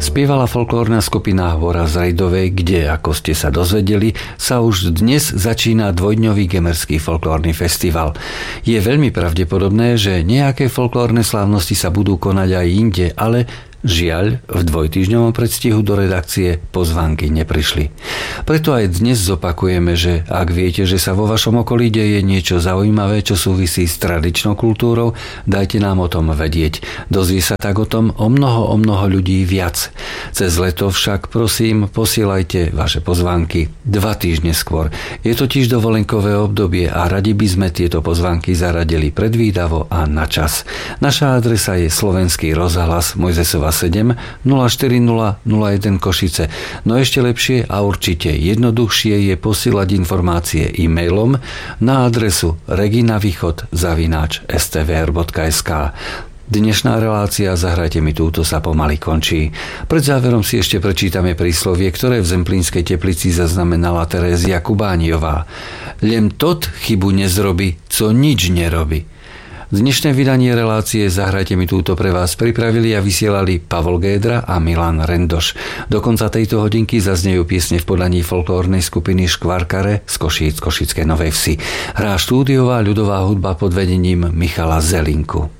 Spievala folklórna skupina Hvora z Rejdovej, kde, ako ste sa dozvedeli, sa už dnes začína dvojdňový gemerský folklórny festival. Je veľmi pravdepodobné, že nejaké folklórne slávnosti sa budú konať aj inde, ale žiaľ, v dvojtýždňovom predstihu do redakcie pozvánky neprišli. Preto aj dnes zopakujeme, že ak viete, že sa vo vašom okolí deje niečo zaujímavé, čo súvisí s tradičnou kultúrou, dajte nám o tom vedieť. Dozvie sa tak o tom o mnoho ľudí viac. Cez leto však prosím posielajte vaše pozvánky 2 týždne skôr. Je totiž dovolenkové obdobie a radi by sme tieto pozvánky zaradili predvídavo a na čas. Naša adresa je Slovenský rozhlas Mojzesova 7 040 01 Košice. No ešte lepšie a určite jednoduchšie je posielať informácie e-mailom na adresu reginavýchod@stvr.sk. Dnešná relácia Zahrajte mi túto sa pomaly končí. Pred záverom si ešte prečítame príslovie, ktoré v Zemplínskej Teplici zaznamenala Terézia Kubániová. Len tot chybu nezrobí, co nič nerobí. Dnešné vydanie relácie Zahrajte mi túto pre vás pripravili a vysielali Pavol Gédra a Milan Rendoš. Do konca tejto hodinky zaznejú piesne v podaní folklórnej skupiny Škvarkare z Košíc Košickej Novej Vsi. Hrá štúdiová ľudová hudba pod vedením Michala Zelinku.